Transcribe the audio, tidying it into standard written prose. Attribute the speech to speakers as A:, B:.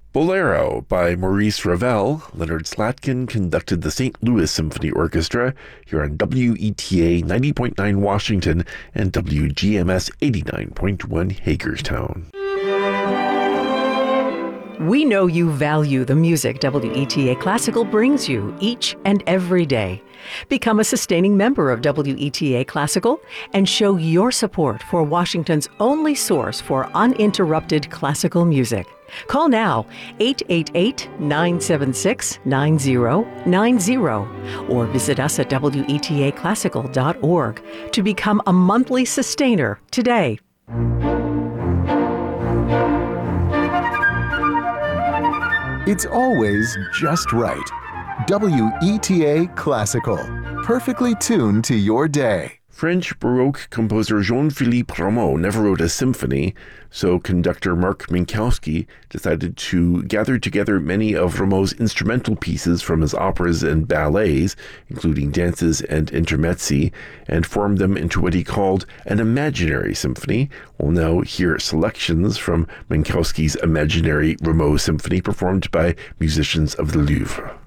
A: Bolero by Maurice Ravel. Leonard Slatkin conducted the St. Louis Symphony Orchestra here on WETA 90.9 Washington and WGMS 89.1 Hagerstown.
B: We know you value the music WETA Classical brings you each and every day. Become a sustaining member of WETA Classical and show your support for Washington's only source for uninterrupted classical music. Call now 888-976-9090 or visit us at WETAClassical.org to become a monthly sustainer today.
C: It's always just right. WETA Classical, perfectly tuned to your day.
A: French Baroque composer Jean-Philippe Rameau never wrote a symphony, so conductor Mark Minkowski decided to gather together many of Rameau's instrumental pieces from his operas and ballets, including dances and intermezzi, and form them into what he called an imaginary symphony. We'll now hear selections from Minkowski's imaginary Rameau symphony performed by musicians of the Louvre.